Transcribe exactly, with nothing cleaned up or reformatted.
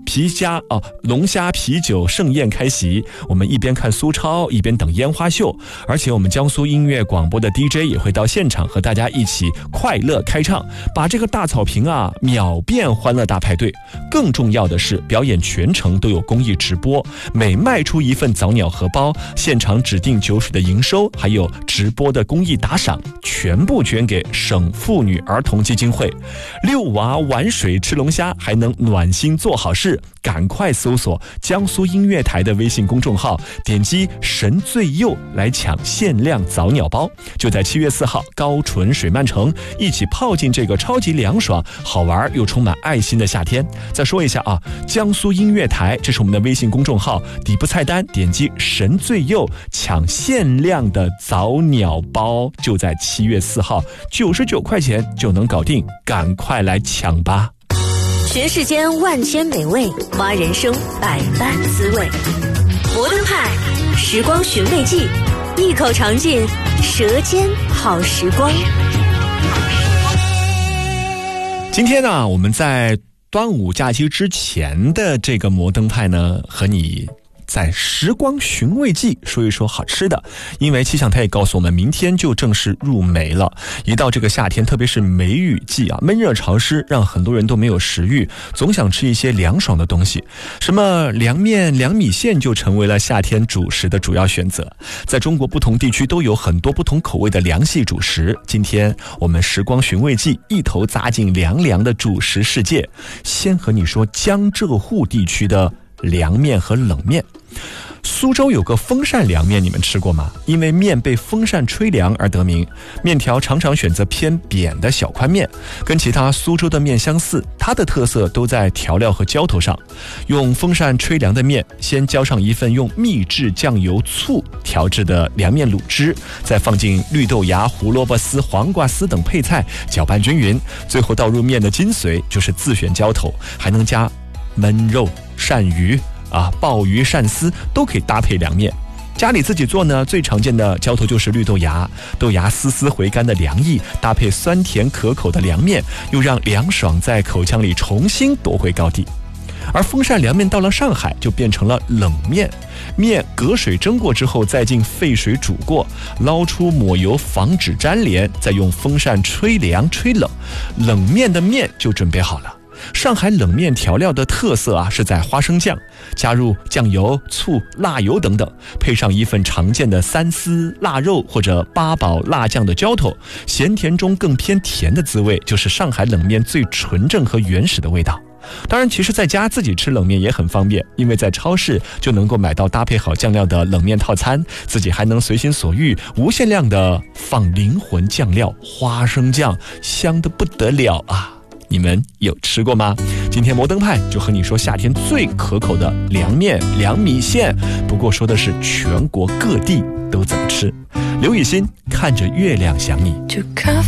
皮虾哦，龙虾啤酒盛宴开席，我们一边看苏超一边等烟花秀，而且我们江苏音乐广播的 D J 也会到现场和大家一起快乐开唱，把这个大草坪啊秒变欢乐大派对。更重要的是，表演全程都有公益直播，每卖出一份早鸟荷包，现场指定酒水的营收，还有直播的公益打赏，全部捐给省妇女儿童基金会。遛娃玩水吃龙虾，还能暖心做好事，赶快搜索江苏音乐台的微信公众号，点击神最右来抢限量早鸟包。就在七月四号高淳水漫城，一起泡进这个超级凉爽、好玩又充满爱心的夏天。再说一下啊，江苏音乐台，这是我们的微信公众号，底部菜单点击神最右抢限量的早鸟包，就在七月四号，九十九块钱就能搞定，赶快来抢吧！ 学世间万千美味，挖人生百般滋味。摩登派，时光寻味记，一口尝尽舌尖好时光。 今天呢，我们在端午假期之前的这个摩登派呢，和你在时光寻味记说一说好吃的，因为气象台也告诉我们，明天就正式入梅了。一到这个夏天，特别是梅雨季啊，闷热潮湿，让很多人都没有食欲，总想吃一些凉爽的东西。什么凉面、凉米线就成为了夏天主食的主要选择。在中国不同地区都有很多不同口味的凉系主食。今天我们时光寻味记一头扎进凉凉的主食世界，先和你说江浙沪地区的凉面和冷面。苏州有个风扇凉面，你们吃过吗？因为面被风扇吹凉而得名。面条常常选择偏扁的小宽面，跟其他苏州的面相似，它的特色都在调料和浇头上。用风扇吹凉的面，先浇上一份用秘制酱油、醋调制的凉面卤汁，再放进绿豆芽、胡萝卜丝、黄瓜丝等配菜，搅拌均匀，最后倒入面的精髓，就是自选浇头，还能加焖肉、鳝鱼啊，鲍鱼、鳝丝都可以搭配凉面。家里自己做呢，最常见的浇头就是绿豆芽，豆芽丝丝回甘的凉意，搭配酸甜可口的凉面，又让凉爽在口腔里重新夺回高地。而风扇凉面到了上海就变成了冷面，面隔水蒸过之后，再进沸水煮过，捞出抹油防止粘连，再用风扇吹凉吹冷，冷面的面就准备好了。上海冷面调料的特色啊，是在花生酱，加入酱油、醋、辣油等等，配上一份常见的三丝腊肉或者八宝辣酱的浇头，咸甜中更偏甜的滋味，就是上海冷面最纯正和原始的味道。当然，其实在家自己吃冷面也很方便，因为在超市就能够买到搭配好酱料的冷面套餐，自己还能随心所欲无限量的放灵魂酱料花生酱，香得不得了啊！你们有吃过吗？今天摩登派就和你说夏天最可口的凉面、凉米线，不过说的是全国各地都怎么吃。刘雨欣看着月亮想你。